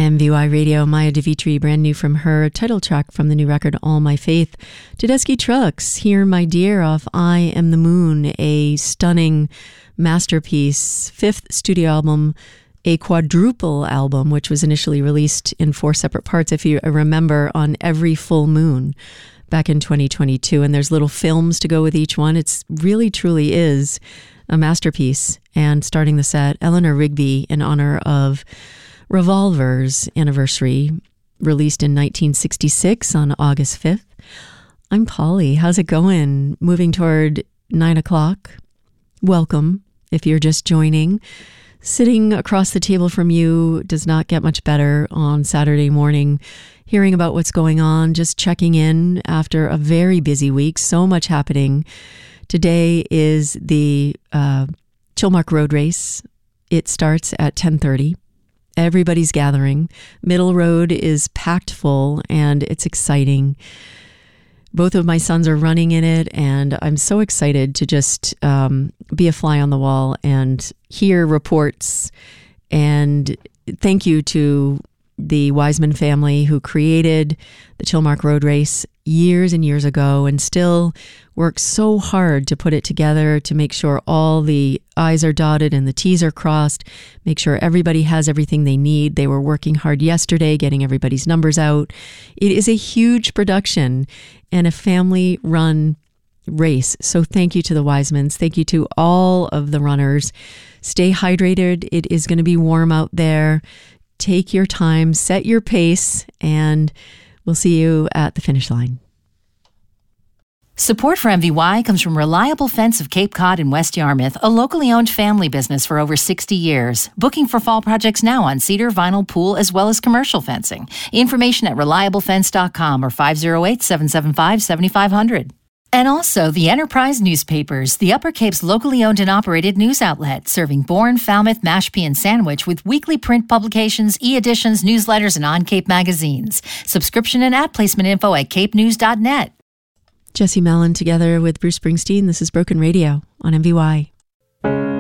MVY Radio, Maya Devitri, brand new from her title track from the new record, All My Faith. Tedeschi Trucks, Here My Dear off I Am the Moon, a stunning masterpiece, fifth studio album, a quadruple album, which was initially released in 4 separate parts, if you remember, on every full moon back in 2022. And there's little films to go with each one. It's really, truly is a masterpiece. And starting the set, Eleanor Rigby, in honor of Revolver's anniversary, released in 1966 on August 5th. I'm Polly. How's it going? Moving toward 9 o'clock. Welcome, if you're just joining. Sitting across the table from you does not get much better on Saturday morning, hearing about what's going on, just checking in after a very busy week. So much happening. Today is the Chilmark Road Race. It starts at 10:30. Everybody's gathering. Middle Road is packed full and it's exciting. Both of my sons are running in it, and I'm so excited to just be a fly on the wall and hear reports. And thank you to the Wiseman family who created the Chilmark Road Race years and years ago and still work so hard to put it together, to make sure all the I's are dotted and the T's are crossed, make sure everybody has everything they need. They were working hard yesterday, getting everybody's numbers out. It is a huge production and a family-run race. So thank you to the Wisemans. Thank you to all of the runners. Stay hydrated. It is going to be warm out there. Take your time, set your pace, and we'll see you at the finish line. Support for MVY comes from Reliable Fence of Cape Cod in West Yarmouth, a locally owned family business for over 60 years. Booking for fall projects now on cedar, vinyl, pool, as well as commercial fencing. Information at reliablefence.com or 508-775-7500. And also the Enterprise Newspapers, the Upper Cape's locally owned and operated news outlet, serving Bourne, Falmouth, Mashpee, and Sandwich with weekly print publications, e-editions, newsletters, and on-Cape magazines. Subscription and ad placement info at capenews.net. Jesse Mellon together with Bruce Springsteen. This is Broken Radio on MVY.